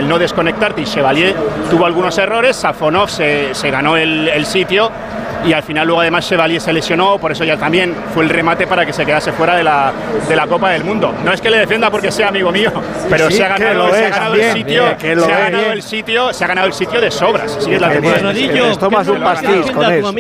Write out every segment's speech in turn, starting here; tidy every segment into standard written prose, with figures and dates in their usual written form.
no desconectarte, y Chevalier tuvo algunos errores, Safonov se ganó el sitio, y al final luego además Chevalier se lesionó, por eso ya también fue el remate para que se quedase fuera de la Copa del Mundo. No es que le defienda porque sea amigo mío, pero se ha ganado el sitio de sobras. Así es la verdad. Tomas un pastis con él.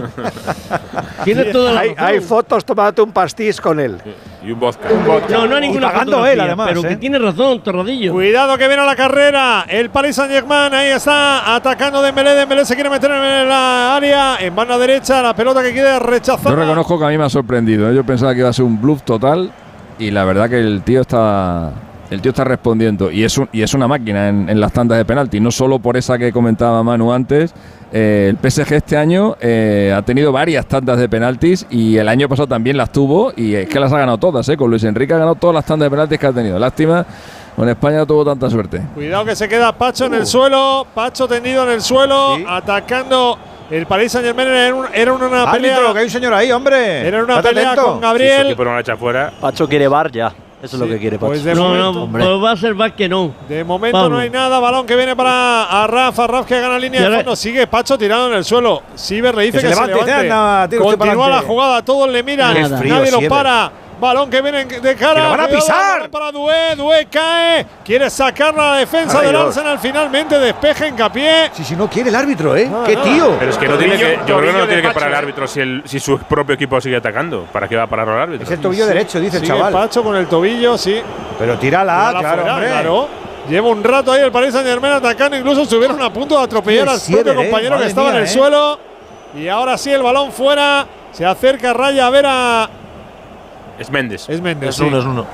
Hay fotos tomándote un pastis con él. Y un vodka. No hay ninguna fotografía, él, además, pero que tiene razón, Torradillo. Cuidado que viene a la carrera el Paris Saint-Germain, ahí está atacando Dembélé se quiere meter en la área, en banda derecha, la pelota que quiere rechazar. Yo reconozco que a mí me ha sorprendido, yo pensaba que iba a ser un bluff total y la verdad que el tío está respondiendo y es una máquina en las tandas de penalti, no solo por esa que comentaba Manu antes. El PSG este año ha tenido varias tandas de penaltis y el año pasado también las tuvo y es que las ha ganado todas, con Luis Enrique ha ganado todas las tandas de penaltis que ha tenido. Lástima, con España no tuvo tanta suerte. Cuidado que se queda Pacho en el suelo, Pacho tendido en el suelo, atacando el Paris Saint-Germain. Era una pelea. Lo que hay un señor ahí, hombre. Era una pelea con Gabriel. Pacho quiere VAR ya. Eso es lo que quiere Pacho. Pues de momento, pues va a ser VAR que no. De momento no hay nada. Balón que viene para Raf que gana línea de fondo. Sigue Pacho tirado en el suelo. Sieber le dice que se levante. Continúa la jugada, todos le miran. Nadie lo para. Balón que viene de cara. ¡Que lo van a pisar! Para Doué cae. Quiere sacar la defensa del Arsenal. Finalmente despeja hincapié. Si no quiere el árbitro, ¡Qué tío! Pero es que no tiene que. Yo creo que no tiene que parar el árbitro si su propio equipo sigue atacando. ¿Para qué va a parar el árbitro? Es el tobillo derecho, dice el chaval. Pacho con el tobillo, sí. Pero tírala, claro. Lleva un rato ahí el Paris Saint-Germain atacando. Incluso estuvieron a punto de atropellar al propio compañero que estaba en el suelo. Y ahora sí, el balón fuera. Se acerca Raya a ver a. Es Méndez. Es Méndez. Es uno.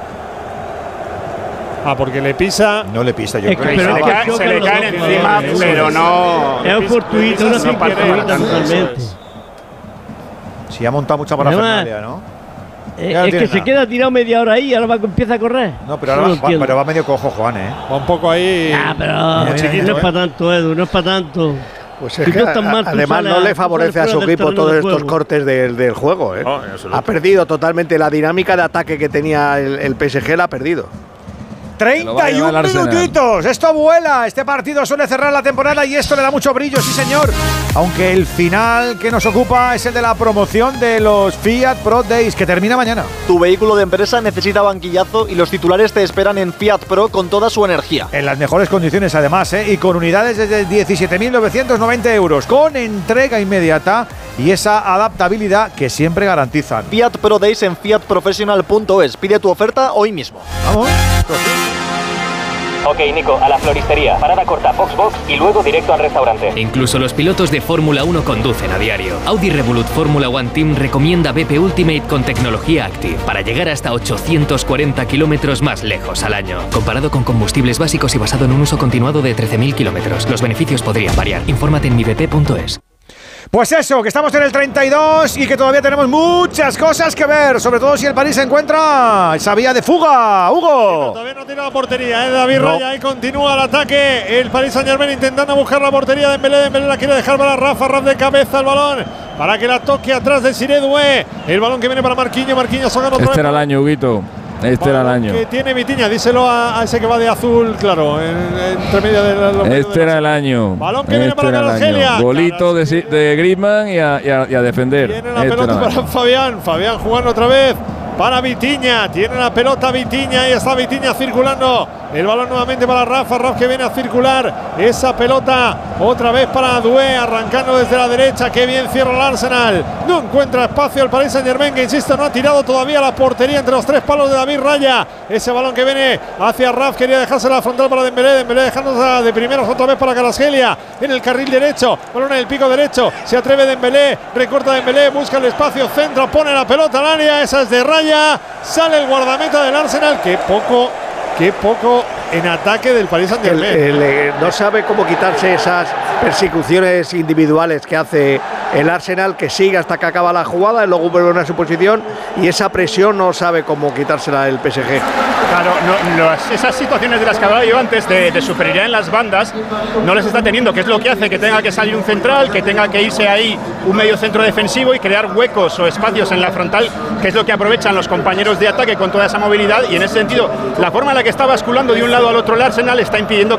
Porque le pisa. No le pisa, yo creo que se le caen encima, pero no. Es fortuito, una fortuita totalmente. Si ha montado mucha parafernalia, ¿no? Es que se queda tirado media hora ahí y ahora empieza a correr. No, pero ahora va medio cojo, Juan, Va un poco ahí. Pero chiquito, no es para tanto, Edu, no es para tanto. Pues es que además no le favorece a su equipo todos estos cortes del juego. Ha perdido totalmente la dinámica de ataque que tenía el PSG, la ha perdido. 31 minutitos, esto vuela, este partido suele cerrar la temporada y esto le da mucho brillo, sí señor. Aunque el final que nos ocupa es el de la promoción de los Fiat Pro Days, que termina mañana. Tu vehículo de empresa necesita banquillazo y los titulares te esperan en Fiat Pro con toda su energía. En las mejores condiciones además, y con unidades desde 17.990 euros, con entrega inmediata y esa adaptabilidad que siempre garantizan. Fiat Pro Days en fiatprofessional.es. Pide tu oferta hoy mismo. Vamos. Ok, Nico, a la floristería, parada corta, box y luego directo al restaurante. Incluso los pilotos de Fórmula 1 conducen a diario. Audi Revolut Fórmula One Team recomienda BP Ultimate con tecnología Active para llegar hasta 840 kilómetros más lejos al año. Comparado con combustibles básicos y basado en un uso continuado de 13.000 kilómetros, los beneficios podrían variar. Infórmate en mibp.es. Pues eso, que estamos en el 32 y que todavía tenemos muchas cosas que ver, sobre todo si el París se encuentra esa vía de fuga. Hugo. Sí, todavía no tiene la portería, David Raya, ahí continúa el ataque. El Paris Saint-Germain intentando buscar la portería de Dembélé la quiere dejar para Raf de cabeza el balón, para que la toque atrás de Siré Doué. El balón que viene para Marquinhos Sogan otra vez. Era el año, Huguito. Era el año. Que tiene Vitinha, díselo a ese que va de azul, claro, entre medio de los. Era el año. Balón que viene para Kvaratskhelia. Golito de Griezmann y a defender. Tiene la pelota para Fabián jugando otra vez para Vitinha. Tiene la pelota Vitinha, ahí está Vitinha circulando. El balón nuevamente para Raf que viene a circular esa pelota otra vez para Doué, arrancando desde la derecha. Qué bien cierra el Arsenal. No encuentra espacio el Paris Saint-Germain, que insisto, no ha tirado todavía la portería entre los tres palos de David Raya. Ese balón que viene hacia Raf, quería dejarse la frontal para Dembélé dejándose de primeros otra vez para Kvaratskhelia en el carril derecho. Balón en el pico derecho, se atreve Dembélé, recorta Dembélé, busca el espacio, centra, pone la pelota al área, esa es de Raya. Sale el guardameta del Arsenal, Qué poco en ataque del Paris Saint-Germain. No sabe cómo quitarse esas persecuciones individuales que hace el Arsenal, que sigue hasta que acaba la jugada y luego vuelve a su posición, y esa presión no sabe cómo quitársela el PSG. Claro, esas situaciones de las que hablaba yo antes de superioridad en las bandas no les está teniendo, que es lo que hace que tenga que salir un central, que tenga que irse ahí un medio centro defensivo y crear huecos o espacios en la frontal, que es lo que aprovechan los compañeros de ataque con toda esa movilidad, y en ese sentido la forma en la que está basculando de un lado al otro el Arsenal está impidiendo